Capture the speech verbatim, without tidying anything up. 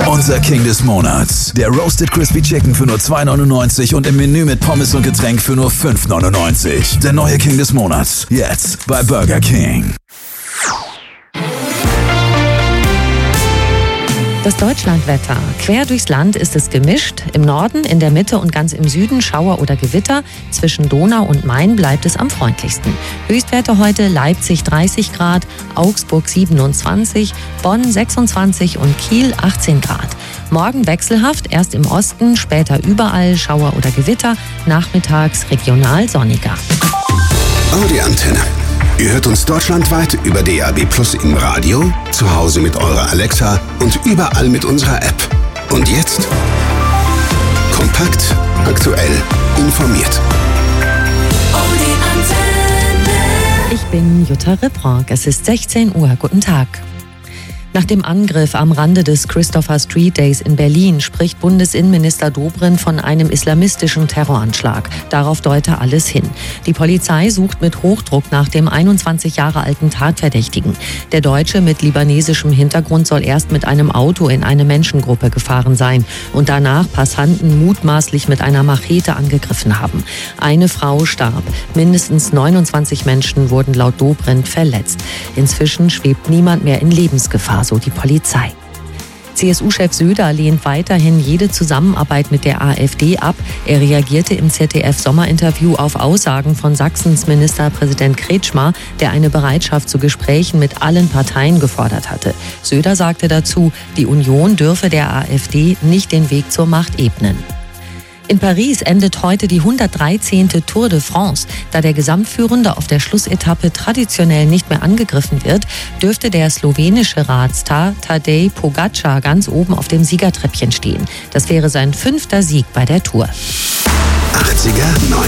Unser King des Monats. Der Roasted Crispy Chicken für nur zwei neunundneunzig und im Menü mit Pommes und Getränk für nur fünf neunundneunzig. Der neue King des Monats. Jetzt bei Burger King. Das Deutschlandwetter. Quer durchs Land ist es gemischt. Im Norden, in der Mitte und ganz im Süden Schauer oder Gewitter. Zwischen Donau und Main bleibt es am freundlichsten. Höchstwerte heute Leipzig dreißig Grad, Augsburg siebenundzwanzig, Bonn sechsundzwanzig und Kiel achtzehn Grad. Morgen wechselhaft, erst im Osten, später überall Schauer oder Gewitter, nachmittags regional sonniger. Audi Antenne. Ihr hört uns deutschlandweit über D A B Plus im Radio, zu Hause mit eurer Alexa und überall mit unserer App. Und jetzt kompakt, aktuell, informiert. Audi Antenne. Ich bin Jutta Ribrock. Es ist sechzehn Uhr. Guten Tag. Nach dem Angriff am Rande des Christopher Street Days in Berlin spricht Bundesinnenminister Dobrindt von einem islamistischen Terroranschlag. Darauf deute alles hin. Die Polizei sucht mit Hochdruck nach dem einundzwanzig Jahre alten Tatverdächtigen. Der Deutsche mit libanesischem Hintergrund soll erst mit einem Auto in eine Menschengruppe gefahren sein und danach Passanten mutmaßlich mit einer Machete angegriffen haben. Eine Frau starb. Mindestens neunundzwanzig Menschen wurden laut Dobrindt verletzt. Inzwischen schwebt niemand mehr in Lebensgefahr, so die Polizei. C S U-Chef Söder lehnt weiterhin jede Zusammenarbeit mit der AfD ab. Er reagierte im Z D F-Sommerinterview auf Aussagen von Sachsens Ministerpräsident Kretschmer, der eine Bereitschaft zu Gesprächen mit allen Parteien gefordert hatte. Söder sagte dazu, die Union dürfe der AfD nicht den Weg zur Macht ebnen. In Paris endet heute die hundertdreizehnte Tour de France. Da der Gesamtführende auf der Schlussetappe traditionell nicht mehr angegriffen wird, dürfte der slowenische Radstar Tadej Pogačar ganz oben auf dem Siegertreppchen stehen. Das wäre sein fünfter Sieg bei der Tour. achtziger,